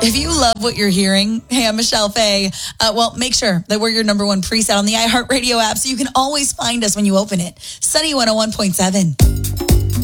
If you love what you're hearing, hey, I'm Michelle Faye. Make sure that we're your number one preset on the iHeartRadio app so you can always find us when you open it. Sunny 101.7.